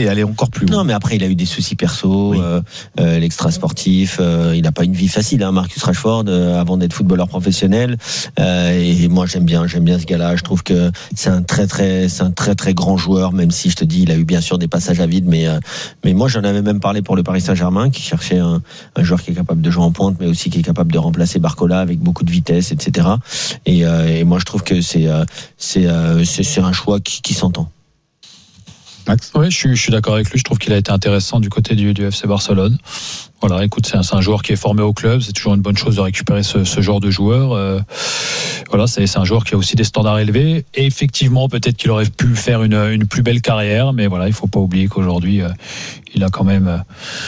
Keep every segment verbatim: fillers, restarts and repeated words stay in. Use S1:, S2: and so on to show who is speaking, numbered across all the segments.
S1: aller encore plus loin.
S2: Non, mais après, il a eu des soucis perso,
S1: oui.
S2: euh, euh, l'extra sportif. Euh, il n'a pas une vie facile, hein, Marcus Rashford, euh, avant d'être footballeur professionnel. Euh, et moi, j'aime bien, j'aime bien ce gars-là. Je trouve que c'est un très, très, c'est un très, très grand joueur. Même si je te dis, il a eu bien sûr des passages à vide, mais, euh, mais moi, j'en avais même parlé pour le Paris Saint-Germain, qui cherchait un, un joueur qui est capable de jouer en pointe, mais aussi qui est capable de remplacer Barcola avec beaucoup de vitesse, et cetera. Et, euh, et moi, je trouve que c'est, euh, c'est, euh, c'est, c'est un choix qui, qui s'entend.
S3: Max ? Oui, je suis, je suis d'accord avec lui. Je trouve qu'il a été intéressant du côté du, du F C Barcelone. Voilà, écoute, c'est un, c'est un joueur qui est formé au club. C'est toujours une bonne chose de récupérer ce, ce genre de joueur. Euh, voilà, c'est, c'est un joueur qui a aussi des standards élevés. Et effectivement, peut-être qu'il aurait pu faire une, une plus belle carrière. Mais voilà, il faut pas oublier qu'aujourd'hui, euh, il a quand même... Euh,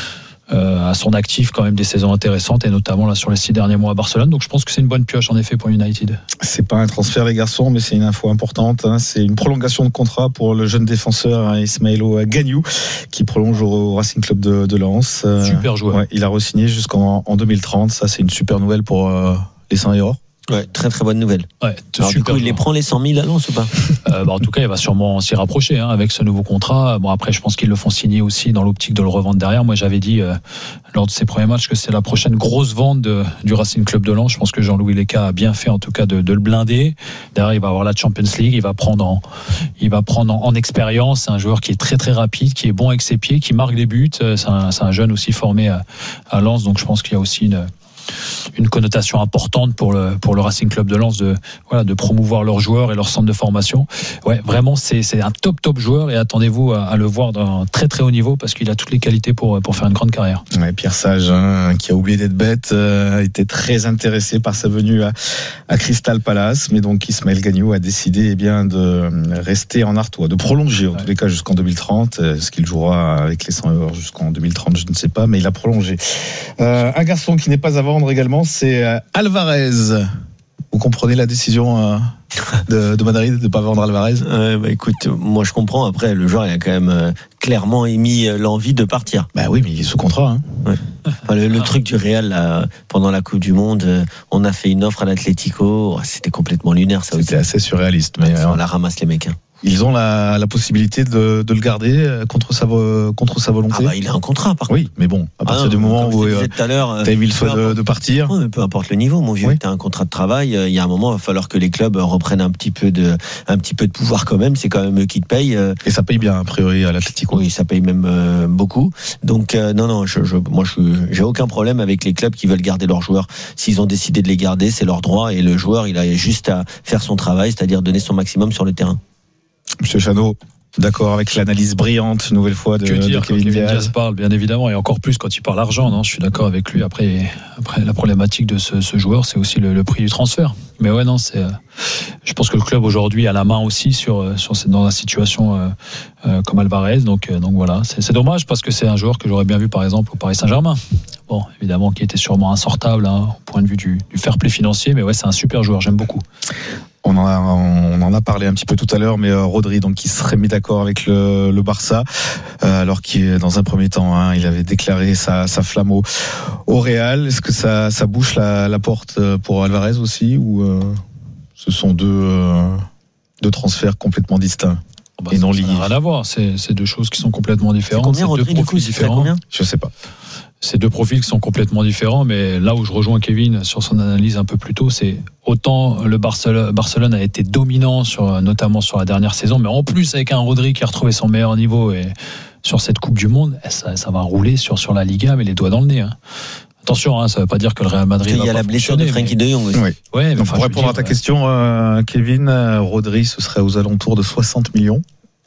S3: Euh, à son actif quand même des saisons intéressantes et notamment là sur les six derniers mois à Barcelone, donc je pense que c'est une bonne pioche en effet pour United.
S1: C'est pas un transfert les garçons, mais c'est une info importante, hein. C'est une prolongation de contrat pour le jeune défenseur, hein, Ismaïlo Gagnou, qui prolonge au Racing Club de, de Lens.
S3: Super joueur.
S1: Ouais, il a re-signé jusqu'en en deux mille trente, ça c'est une super nouvelle pour euh, les cent et or.
S2: Ouais, très très bonne nouvelle.
S3: Ouais,
S2: Alors, du coup, il les prend les cent mille à Lens ou pas?
S3: euh, bah, En tout cas, il va sûrement s'y rapprocher hein, avec ce nouveau contrat. Bon, après, je pense qu'ils le font signer aussi dans l'optique de le revendre derrière. Moi, j'avais dit euh, lors de ses premiers matchs que c'est la prochaine grosse vente de, du Racing Club de Lens. Je pense que Jean-Louis Leca a bien fait, en tout cas, de, de le blinder. Derrière, il va avoir la Champions League. Il va prendre en, il va prendre en, en expérience. C'est un joueur qui est très très rapide, qui est bon avec ses pieds, qui marque des buts. C'est un, c'est un jeune aussi formé à, à Lens. Donc, je pense qu'il y a aussi une une connotation importante pour le pour le Racing Club de Lens de voilà de promouvoir leurs joueurs et leur centre de formation. Ouais, vraiment c'est c'est un top top joueur et attendez-vous à, à le voir d'un très très haut niveau parce qu'il a toutes les qualités pour pour faire une grande carrière.
S1: Ouais, Pierre Sage, hein, qui a oublié d'être bête, euh, a été très intéressé par sa venue à, à Crystal Palace, mais donc Ismaël Gagnou a décidé eh bien de rester en Artois, de prolonger en ouais. tous les cas jusqu'en deux mille trente. Est-ce qu'il jouera avec les cent heures jusqu'en deux mille trente, je ne sais pas, mais il a prolongé. Euh, un garçon qui n'est pas à vendre également, c'est Alvarez. Vous comprenez la décision de, de Madrid de ne pas vendre Alvarez?
S2: euh, bah, Écoute, moi je comprends. Après, le joueur il a quand même euh, clairement émis l'envie de partir.
S1: Bah oui, mais il est sous contrat. Hein.
S2: Ouais. Enfin, le, le truc du Real là, pendant la Coupe du Monde, euh, on a fait une offre à l'Atlético. C'était complètement lunaire, ça.
S1: C'était aussi assez surréaliste, mais
S2: on euh, la ramasse les mecs. Hein.
S1: Ils ont la, la possibilité de, de le garder contre sa, contre sa volonté.
S2: Ah bah, il a un contrat, par contre.
S1: Oui, mais bon, à partir
S2: ah non,
S1: du moment où
S2: euh, tu
S1: as eu le souhait de, de partir.
S2: Oui, peu importe le niveau, mon vieux, oui. Tu as un contrat de travail. Il y a un moment, il va falloir que les clubs reprennent un petit peu de, un petit peu de pouvoir quand même. C'est quand même eux qui te payent.
S1: Et ça paye bien, a priori, à l'Atlético.
S2: Oui, ça paye même euh, beaucoup. Donc, euh, non, non, je, je, moi, je, j'ai aucun problème avec les clubs qui veulent garder leurs joueurs. S'ils ont décidé de les garder, c'est leur droit. Et le joueur, il a juste à faire son travail, c'est-à-dire donner son maximum sur le terrain.
S1: Monsieur Chano, d'accord avec l'analyse brillante, nouvelle fois, de,
S3: que dire,
S1: de Kevin,
S3: Kevin
S1: Diaz.
S3: Diaz parle, bien évidemment, et encore plus quand il parle argent. Non, je suis d'accord avec lui. Après, après la problématique de ce, ce joueur, c'est aussi le, le prix du transfert. Mais ouais, non, c'est. Je pense que le club aujourd'hui a la main aussi sur, sur dans la situation euh, euh, comme Alvarez. Donc, euh, donc voilà, c'est, c'est dommage parce que c'est un joueur que j'aurais bien vu, par exemple, au Paris Saint-Germain. Bon, évidemment, qui était sûrement insortable hein, au point de vue du, du fair play financier, mais ouais, c'est un super joueur. J'aime beaucoup.
S1: On en, a, on en a parlé un petit peu tout à l'heure, mais euh, Rodri, donc, qui serait mis d'accord avec le, le Barça, euh, alors qu'il, dans un premier temps, hein, il avait déclaré sa, sa flamme au, au Real. Est-ce que ça, ça bouche la, la porte pour Alvarez aussi, ou euh, ce sont deux, euh, deux transferts complètement distincts
S3: bah,
S1: et non liés?
S3: Ça n'a rien à voir. C'est, c'est deux choses qui sont complètement différentes.
S2: C'est combien, Rodri, du coup, différents. Combien
S1: Je sais pas.
S3: C'est deux profils qui sont complètement différents, mais là où je rejoins Kevin sur son analyse un peu plus tôt, c'est autant le Barcelone, Barcelone a été dominant sur, notamment sur la dernière saison, mais en plus avec un Rodri qui a retrouvé son meilleur niveau et sur cette Coupe du Monde, ça, ça va rouler sur, sur la Liga, mais les doigts dans le nez. Hein. Attention, hein, ça ne veut pas dire que le Real Madrid.
S2: Il y a la blessure de Frenkie de Jong aussi.
S1: Oui.
S3: Ouais,
S1: donc, pour répondre dire, à ta ouais. question, euh, Kevin, Rodri, ce serait aux alentours de soixante millions.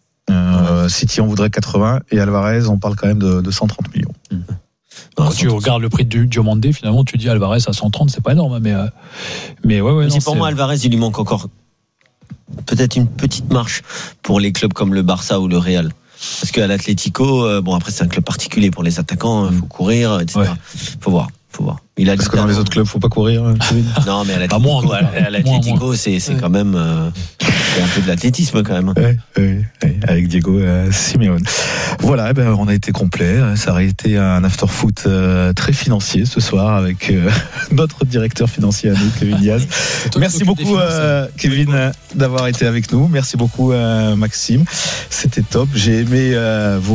S1: Euh, ouais. City en voudrait quatre-vingts et Alvarez, on parle quand même de, de cent trente millions. Mmh.
S3: Quand tu regardes le prix de Diomandé, finalement, tu dis Alvarez à cent trente, c'est pas énorme, mais euh, mais ouais, ouais.
S2: Mais
S3: non,
S2: c'est pour
S3: c'est...
S2: moi, Alvarez, il lui manque encore peut-être une petite marche pour les clubs comme le Barça ou le Real. Parce qu'à l'Atlético, euh, bon après c'est un club particulier pour les attaquants, il faut courir, et cetera. Ouais. Faut voir, faut voir. Il a
S1: Parce que dans les autres clubs, faut pas courir.
S2: Non, mais à l'Atlético,
S3: moins, moins,
S2: à l'Atlético moins, c'est, c'est ouais. quand même euh, c'est un peu de l'athlétisme quand même.
S1: Ouais, ouais, ouais, avec Diego euh, Simeone. Voilà, eh ben, on a été complet. Ça aurait été un after foot euh, très financier ce soir avec euh, notre directeur financier à nous, Kevin Diaz. Merci beaucoup, euh, Kevin, euh, d'avoir été avec nous. Merci beaucoup, euh, Maxime. C'était top. J'ai aimé euh, vos